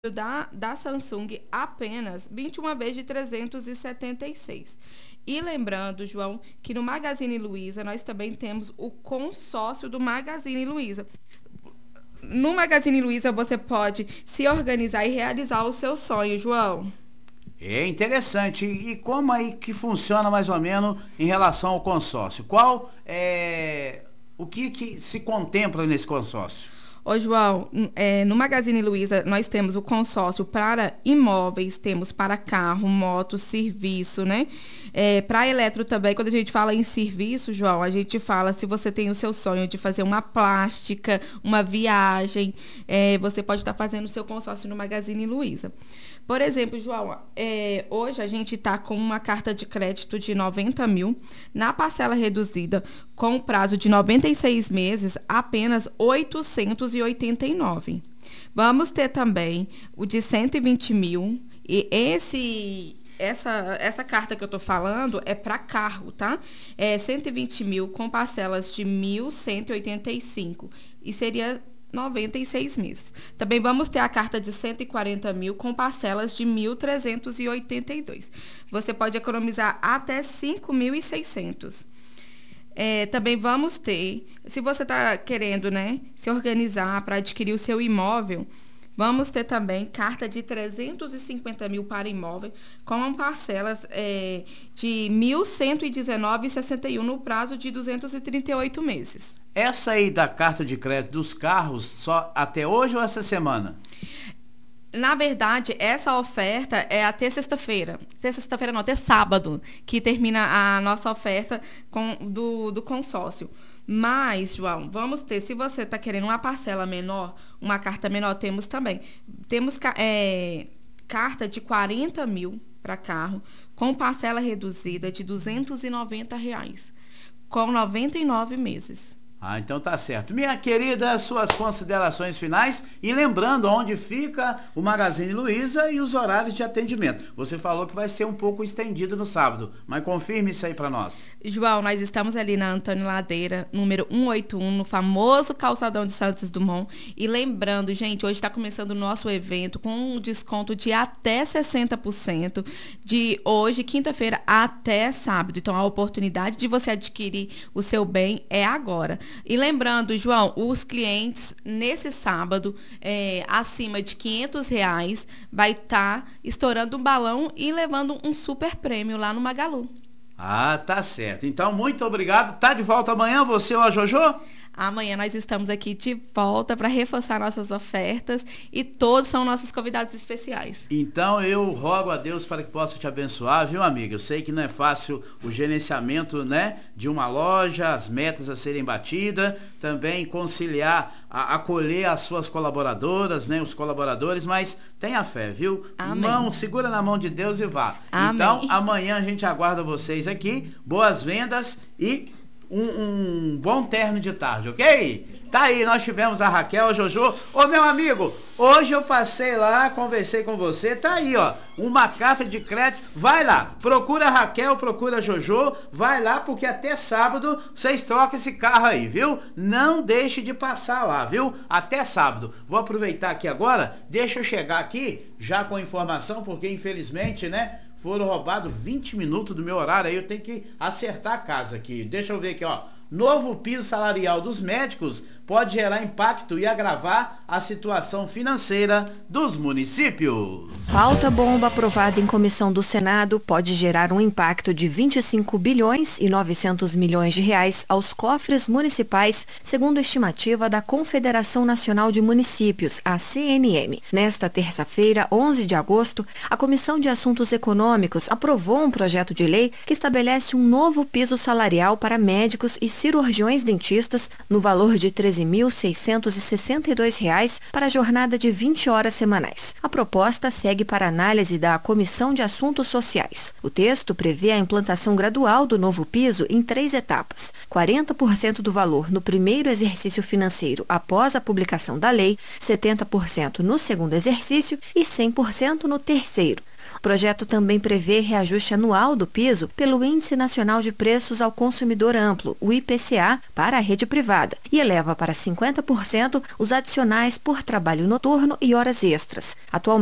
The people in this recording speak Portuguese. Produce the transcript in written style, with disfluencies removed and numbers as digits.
da Samsung apenas 21 vezes de 376. E lembrando, João, que no Magazine Luiza nós também temos o consórcio do Magazine Luiza. No Magazine Luiza você pode se organizar e realizar o seu sonho, João. É interessante. E como aí que funciona mais ou menos em relação ao consórcio? Qual é o que se contempla nesse consórcio? Ô, João, no Magazine Luiza nós temos o consórcio para imóveis, temos para carro, moto, serviço, né? Para eletro também, quando a gente fala em serviço, João, a gente fala se você tem o seu sonho de fazer uma plástica, uma viagem, você pode estar fazendo o seu consórcio no Magazine Luiza. Por exemplo, João, hoje a gente está com uma carta de crédito de 90 mil, na parcela reduzida, com prazo de 96 meses, apenas 889. Vamos ter também o de 120 mil, e essa carta que eu estou falando é para carro, tá? 120 mil com parcelas de 1.185, e seria 96 meses. Também vamos ter a carta de 140 mil com parcelas de 1.382. Você pode economizar até 5.600. Também vamos ter, se você está querendo, né, se organizar para adquirir o seu imóvel, vamos ter também carta de 350 mil para imóvel, com parcelas de 1.119,61 no prazo de 238 meses. Essa aí da carta de crédito dos carros, só até hoje ou essa semana? Na verdade, essa oferta é até sexta-feira. Sexta-feira não, até sábado, que termina a nossa oferta do consórcio. Mas, João, vamos ter, se você está querendo uma parcela menor, uma carta menor, temos também. Temos carta de 40 mil para carro, com parcela reduzida de R$290, com 99 meses. Então tá certo. Minha querida, suas considerações finais e lembrando onde fica o Magazine Luiza e os horários de atendimento. Você falou que vai ser um pouco estendido no sábado, mas confirme isso aí para nós. João, nós estamos ali na Antônio Ladeira, número 181, no famoso calçadão de Santos Dumont. E lembrando, gente, hoje está começando o nosso evento com um desconto de até 60%, de hoje, quinta-feira, até sábado. Então, a oportunidade de você adquirir o seu bem é agora. E lembrando, João, os clientes nesse sábado, acima de R$500, vai estar estourando um balão e levando um super prêmio lá no Magalu. Tá certo. Então, muito obrigado. Tá de volta amanhã, você ou a Jojo? Amanhã nós estamos aqui de volta para reforçar nossas ofertas e todos são nossos convidados especiais. Então eu rogo a Deus para que possa te abençoar, viu, amiga? Eu sei que não é fácil o gerenciamento, né, de uma loja, as metas a serem batidas, também conciliar, acolher as suas colaboradoras, né, os colaboradores, mas tenha fé, viu? Amém. Segura na mão de Deus e vá. Amém. Então amanhã a gente aguarda vocês aqui, boas vendas e um bom término de tarde, ok? Tá aí, nós tivemos a Raquel, a Jojo. Ô, meu amigo, hoje eu passei lá, conversei com você, tá aí, ó, uma carta de crédito. Vai lá, procura a Raquel, procura a Jojo, vai lá, porque até sábado vocês trocam esse carro aí, viu? Não deixe de passar lá, viu? Até sábado. Vou aproveitar aqui agora, deixa eu chegar aqui, já com informação, porque infelizmente, né, foram roubados 20 minutos do meu horário, aí eu tenho que acertar a casa aqui. Deixa eu ver aqui, ó. Novo piso salarial dos médicos pode gerar impacto e agravar a situação financeira dos municípios. Pauta bomba aprovada em comissão do Senado pode gerar um impacto de 25 bilhões e 900 milhões de reais aos cofres municipais, segundo a estimativa da Confederação Nacional de Municípios, a CNM. Nesta terça-feira, 11 de agosto, a Comissão de Assuntos Econômicos aprovou um projeto de lei que estabelece um novo piso salarial para médicos e cirurgiões dentistas no valor de R$ 13.662 para a jornada de 20 horas semanais. A proposta segue para análise da Comissão de Assuntos Sociais. O texto prevê a implantação gradual do novo piso em 3 etapas: 40% do valor no primeiro exercício financeiro após a publicação da lei, 70% no segundo exercício e 100% no terceiro. O projeto também prevê reajuste anual do piso pelo Índice Nacional de Preços ao Consumidor Amplo, o IPCA, para a rede privada e eleva para 50% os adicionais por trabalho noturno e horas extras. Atualmente,